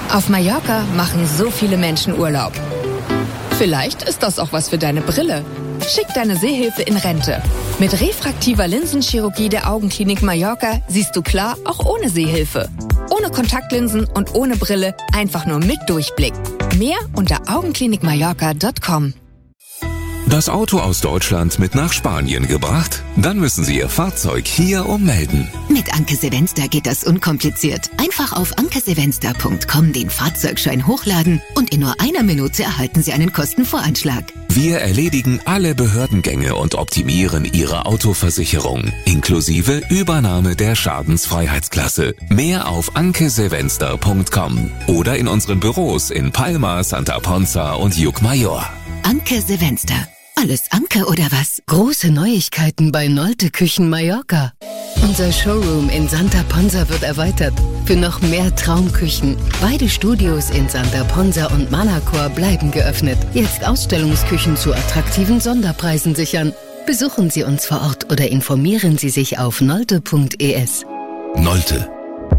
Auf Mallorca machen so viele Menschen Urlaub. Vielleicht ist das auch was für deine Brille. Schick deine Sehhilfe in Rente. Mit refraktiver Linsenchirurgie der Augenklinik Mallorca siehst du klar, auch ohne Sehhilfe. Ohne Kontaktlinsen und ohne Brille, einfach nur mit Durchblick. Mehr unter augenklinikmallorca.com. Das Auto aus Deutschland mit nach Spanien gebracht? Dann müssen Sie Ihr Fahrzeug hier ummelden. Mit Anke Sevenster geht das unkompliziert. Einfach auf ankesevenster.com den Fahrzeugschein hochladen und in nur einer Minute erhalten Sie einen Kostenvoranschlag. Wir erledigen alle Behördengänge und optimieren Ihre Autoversicherung, inklusive Übernahme der Schadensfreiheitsklasse. Mehr auf ankesevenster.com oder in unseren Büros in Palma, Santa Ponza und Llucmajor. Anke Sevenster. Alles Anke oder was? Große Neuigkeiten bei Nolte Küchen Mallorca. Unser Showroom in Santa Ponza wird erweitert für noch mehr Traumküchen. Beide Studios in Santa Ponza und Manacor bleiben geöffnet. Jetzt Ausstellungsküchen zu attraktiven Sonderpreisen sichern. Besuchen Sie uns vor Ort oder informieren Sie sich auf nolte.es. Nolte.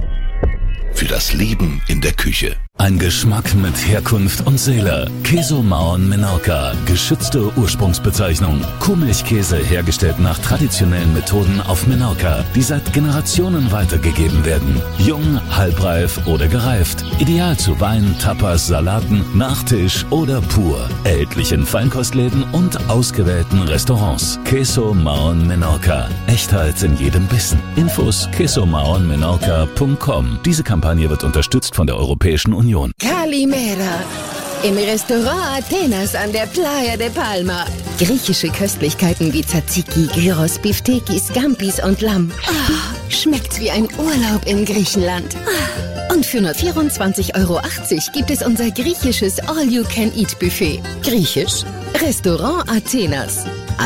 Für das Leben in der Küche. Ein Geschmack mit Herkunft und Seele. Queso Mahon Menorca, geschützte Ursprungsbezeichnung. Kuhmilchkäse hergestellt nach traditionellen Methoden auf Menorca, die seit Generationen weitergegeben werden. Jung, halbreif oder gereift. Ideal zu Wein, Tapas, Salaten, Nachtisch oder pur. Erhältlich in Feinkostläden und ausgewählten Restaurants. Queso Mahon Menorca. Echtheit in jedem Bissen. Infos quesomahonmenorca.com. Diese Kampagne wird unterstützt von der Europäischen Union. Calimera. Im Restaurant Athenas an der Playa de Palma. Griechische Köstlichkeiten wie Tzatziki, Gyros, Biftekis, Scampis und Lamm. Oh, schmeckt wie ein Urlaub in Griechenland. Und für nur 24,80 € gibt es unser griechisches All-You-Can-Eat-Buffet. Griechisch? Restaurant Athenas.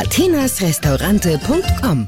athenasrestaurante.com.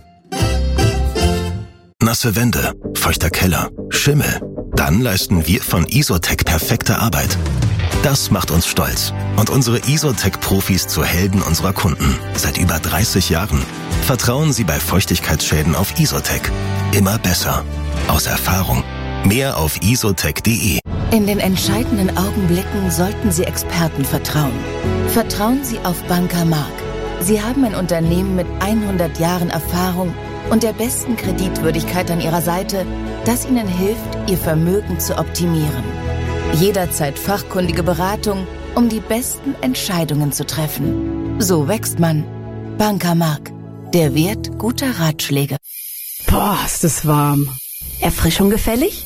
Nasse Wände, feuchter Keller, Schimmel. Dann leisten wir von Isotec perfekte Arbeit. Das macht uns stolz und unsere Isotec-Profis zu Helden unserer Kunden. Seit über 30 Jahren. Vertrauen Sie bei Feuchtigkeitsschäden auf Isotec. Immer besser. Aus Erfahrung. Mehr auf isotec.de. In den entscheidenden Augenblicken sollten Sie Experten vertrauen. Vertrauen Sie auf Banker Mark. Sie haben ein Unternehmen mit 100 Jahren Erfahrung und der besten Kreditwürdigkeit an Ihrer Seite, das Ihnen hilft, Ihr Vermögen zu optimieren. Jederzeit fachkundige Beratung, um die besten Entscheidungen zu treffen. So wächst man. Banker Mark. Der Wert guter Ratschläge. Boah, ist das warm. Erfrischung gefällig?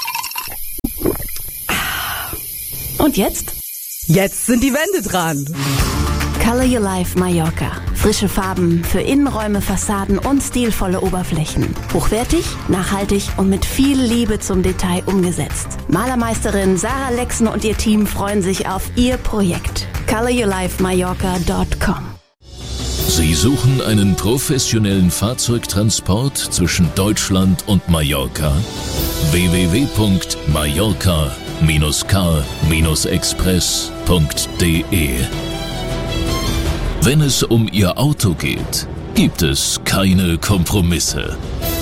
Und jetzt? Jetzt sind die Wände dran. Color Your Life Mallorca. Frische Farben für Innenräume, Fassaden und stilvolle Oberflächen. Hochwertig, nachhaltig und mit viel Liebe zum Detail umgesetzt. Malermeisterin Sarah Lexen und ihr Team freuen sich auf ihr Projekt. coloryourlifemallorca.com. Sie suchen einen professionellen Fahrzeugtransport zwischen Deutschland und Mallorca? www.mallorca-car-express.de. Wenn es um Ihr Auto geht, gibt es keine Kompromisse.